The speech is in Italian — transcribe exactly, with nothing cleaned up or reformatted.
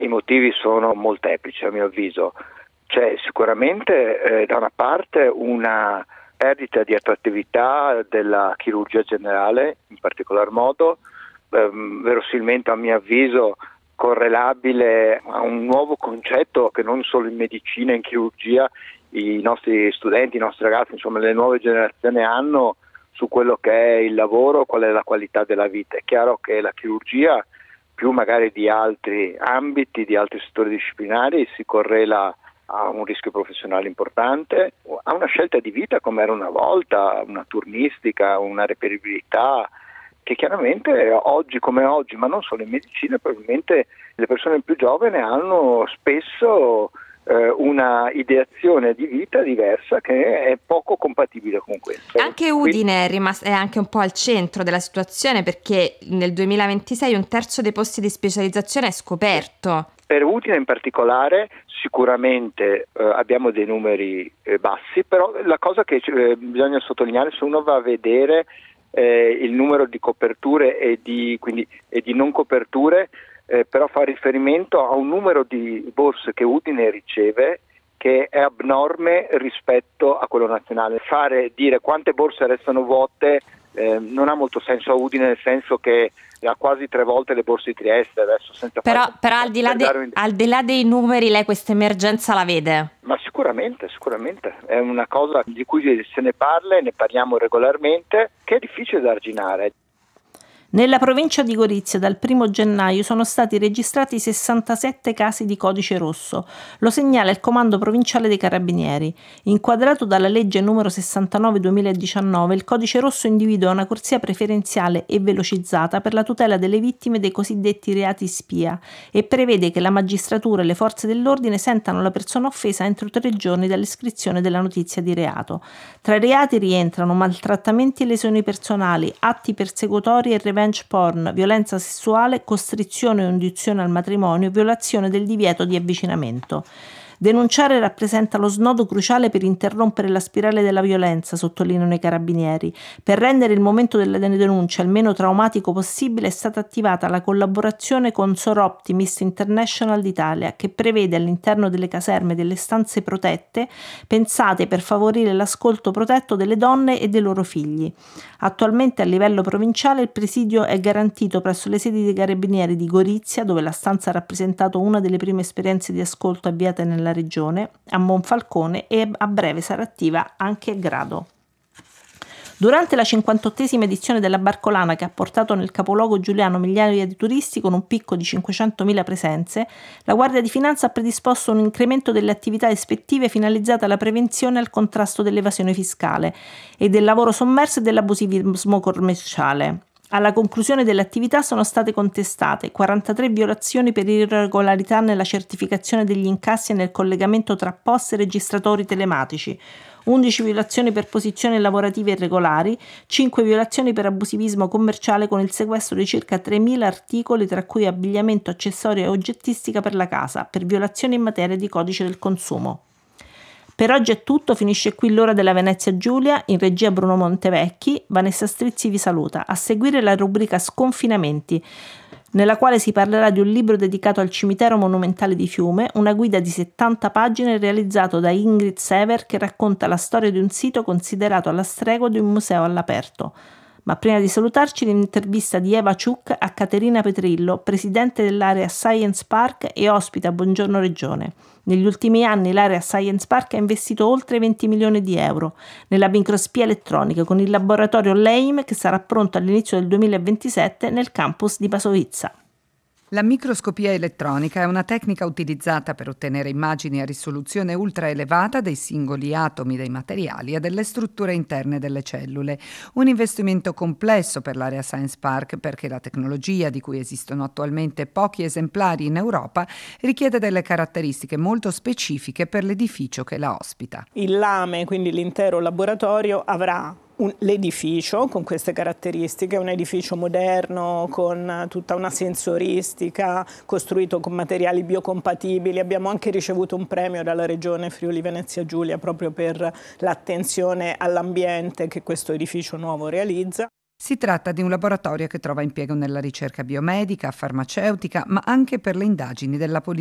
I motivi sono molteplici a mio avviso. C'è sicuramente eh, da una parte una perdita di attrattività della chirurgia generale, in particolar modo, ehm, verosimilmente a mio avviso correlabile a un nuovo concetto che non solo in medicina e in chirurgia i nostri studenti, i nostri ragazzi, insomma le nuove generazioni hanno su quello che è il lavoro, qual è la qualità della vita. È chiaro che la chirurgia, più magari di altri ambiti, di altri settori disciplinari, si correla a un rischio professionale importante, a una scelta di vita come era una volta, una turnistica, una reperibilità, che chiaramente oggi come oggi, ma non solo in medicina, probabilmente le persone più giovani hanno spesso eh, una ideazione di vita diversa che è poco compatibile con questo. Anche Udine è, rimasta, è anche un po' al centro della situazione, perché nel duemilaventisei un terzo dei posti di specializzazione è scoperto. Per Udine in particolare sicuramente eh, abbiamo dei numeri eh, bassi, però la cosa che eh, bisogna sottolineare, se uno va a vedere eh, il numero di coperture e di, quindi, e di non coperture, eh, però fa riferimento a un numero di borse che Udine riceve che è abnorme rispetto a quello nazionale. Fare dire quante borse restano vuote eh, non ha molto senso a Udine, nel senso che ha quasi tre volte le borse di Trieste adesso, senza però, fare... però al, di là de, un... al di là dei numeri lei questa emergenza la vede? Ma sicuramente, sicuramente è una cosa di cui se ne parla e ne parliamo regolarmente, che è difficile da arginare. Nella provincia di Gorizia dal primo gennaio sono stati registrati sessantasette casi di codice rosso. Lo segnala il Comando Provinciale dei Carabinieri. Inquadrato dalla legge numero sessantanove duemiladiciannove, il codice rosso individua una corsia preferenziale e velocizzata per la tutela delle vittime dei cosiddetti reati spia e prevede che la magistratura e le forze dell'ordine sentano la persona offesa entro tre giorni dall'iscrizione della notizia di reato. Tra i reati rientrano maltrattamenti e lesioni personali, atti persecutori e revenge porn, violenza sessuale, costrizione o induzione al matrimonio, violazione del divieto di avvicinamento. Denunciare rappresenta lo snodo cruciale per interrompere la spirale della violenza, sottolineano i carabinieri. Per rendere il momento della denuncia il meno traumatico possibile è stata attivata la collaborazione con Sor Optimist International d'Italia, che prevede all'interno delle caserme delle stanze protette pensate per favorire l'ascolto protetto delle donne e dei loro figli. Attualmente a livello provinciale il presidio è garantito presso le sedi dei carabinieri di Gorizia, dove la stanza ha rappresentato una delle prime esperienze di ascolto avviate nella regione, a Monfalcone, e a breve sarà attiva anche a Grado. Durante la cinquantottesima edizione della Barcolana, che ha portato nel capoluogo giuliano migliaia di turisti con un picco di cinquecentomila presenze, la Guardia di Finanza ha predisposto un incremento delle attività ispettive finalizzate alla prevenzione e al contrasto dell'evasione fiscale e del lavoro sommerso e dell'abusivismo commerciale. Alla conclusione delle attività sono state contestate quarantatré violazioni per irregolarità nella certificazione degli incassi e nel collegamento tra P O S e registratori telematici, undici violazioni per posizioni lavorative irregolari, cinque violazioni per abusivismo commerciale con il sequestro di circa tremila articoli, tra cui abbigliamento, accessorio e oggettistica per la casa, per violazioni in materia di codice del consumo. Per oggi è tutto, finisce qui l'ora della Venezia Giulia, in regia Bruno Montevecchi. Vanessa Strizzi vi saluta. A seguire la rubrica Sconfinamenti, nella quale si parlerà di un libro dedicato al cimitero monumentale di Fiume, una guida di settanta pagine realizzato da Ingrid Sever, che racconta la storia di un sito considerato alla stregua di un museo all'aperto. Ma prima di salutarci, l'intervista di Eva Ciuc a Caterina Petrillo, presidente dell'area Science Park e ospite a Buongiorno Regione. Negli ultimi anni l'area Science Park ha investito oltre venti milioni di euro nella microspia elettronica, con il laboratorio L E I M che sarà pronto all'inizio del duemilaventisette nel campus di Basovizza. La microscopia elettronica è una tecnica utilizzata per ottenere immagini a risoluzione ultra elevata dei singoli atomi dei materiali e delle strutture interne delle cellule. Un investimento complesso per l'area Science Park, perché la tecnologia, di cui esistono attualmente pochi esemplari in Europa, richiede delle caratteristiche molto specifiche per l'edificio che la ospita. Il Lame, quindi l'intero laboratorio, avrà Un, l'edificio con queste caratteristiche, un edificio moderno con tutta una sensoristica, costruito con materiali biocompatibili. Abbiamo anche ricevuto un premio dalla Regione Friuli Venezia Giulia proprio per l'attenzione all'ambiente che questo edificio nuovo realizza. Si tratta di un laboratorio che trova impiego nella ricerca biomedica, farmaceutica, ma anche per le indagini della polizia.